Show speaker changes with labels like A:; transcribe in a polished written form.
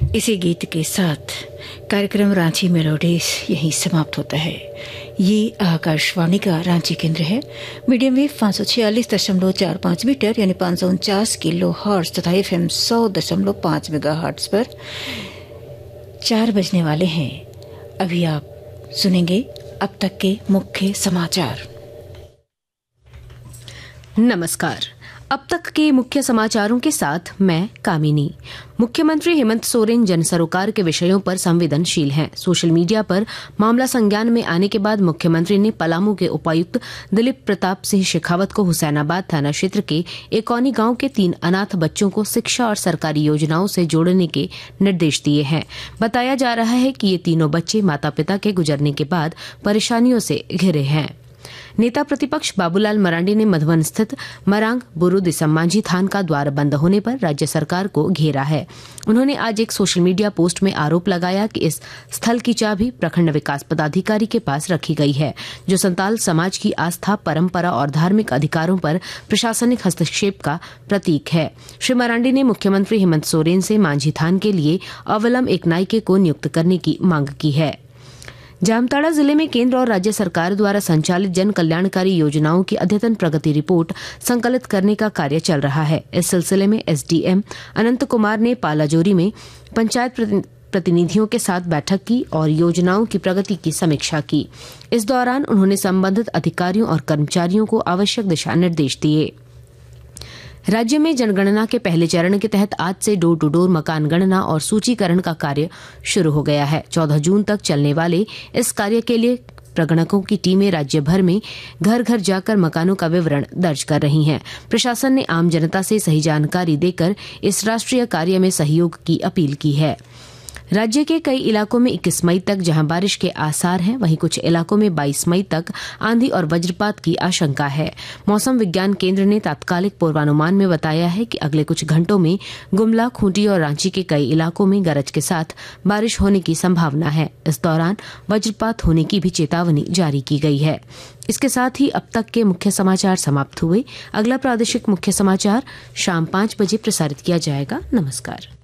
A: इसी गीत के साथ कार्यक्रम रांची मेलोडीज यहीं समाप्त होता है। ये आकाशवाणी का रांची केंद्र है। मीडियम वेव 546.45 मीटर यानी 549 किलो हर्ट्ज तथा FM 100.5 मेगाहर्ट्ज पर 4 बजने वाले हैं। अभी आप सुनेंगे अब तक के मुख्य समाचार।
B: नमस्कार। अब तक के मुख्य समाचारों के साथ मैं कामिनी। मुख्यमंत्री हेमंत सोरेन जन सरोकार के विषयों पर संवेदनशील हैं। सोशल मीडिया पर मामला संज्ञान में आने के बाद मुख्यमंत्री ने पलामू के उपायुक्त दिलीप प्रताप सिंह शेखावत को हुसैनाबाद थाना क्षेत्र के एकौनी गांव के 3 अनाथ बच्चों को शिक्षा और सरकारी योजनाओं से जोड़ने के निर्देश दिए हैं। बताया जा रहा है कि ये तीनों बच्चे माता पिता के गुजरने के बाद परेशानियों से घिरे हैं। नेता प्रतिपक्ष बाबूलाल मरांडी ने मधुबन स्थित मरांग बुरु दिसम्मांझी थान का द्वार बंद होने पर राज्य सरकार को घेरा है। उन्होंने आज एक सोशल मीडिया पोस्ट में आरोप लगाया कि इस स्थल की चाबी प्रखंड विकास पदाधिकारी के पास रखी गई है, जो संताल समाज की आस्था, परंपरा और धार्मिक अधिकारों पर प्रशासनिक हस्तक्षेप का प्रतीक है। श्री मरांडी ने मुख्यमंत्री हेमंत सोरेन से मांझी थान के लिए अविलंब एक नायके को नियुक्त करने की मांग की है। जामताड़ा जिले में केंद्र और राज्य सरकार द्वारा संचालित जन कल्याणकारी योजनाओं की अद्यतन प्रगति रिपोर्ट संकलित करने का कार्य चल रहा है। इस सिलसिले में SDM अनंत कुमार ने पालाजोरी में पंचायत प्रतिनिधियों के साथ बैठक की और योजनाओं की प्रगति की समीक्षा की। इस दौरान उन्होंने संबंधित अधिकारियों और कर्मचारियों को आवश्यक दिशा निर्देश दिए। राज्य में जनगणना के पहले चरण के तहत आज से डोर टू डोर मकान गणना और सूचीकरण का कार्य शुरू हो गया है। 14 जून तक चलने वाले इस कार्य के लिए प्रगणकों की टीमें राज्य भर में घर घर जाकर मकानों का विवरण दर्ज कर रही हैं। प्रशासन ने आम जनता से सही जानकारी देकर इस राष्ट्रीय कार्य में सहयोग की अपील की है। राज्य के कई इलाकों में 21 मई तक जहां बारिश के आसार हैं, वहीं कुछ इलाकों में 22 मई तक आंधी और वज्रपात की आशंका है। मौसम विज्ञान केंद्र ने तात्कालिक पूर्वानुमान में बताया है कि अगले कुछ घंटों में गुमला, खूंटी और रांची के कई इलाकों में गरज के साथ बारिश होने की संभावना है। इस दौरान वज्रपात होने की भी चेतावनी जारी की गई है। इसके साथ ही अब तक के मुख्य समाचार समाप्त हुए। अगला प्रादेशिक मुख्य समाचार शाम 5 बजे प्रसारित किया जाएगा। नमस्कार।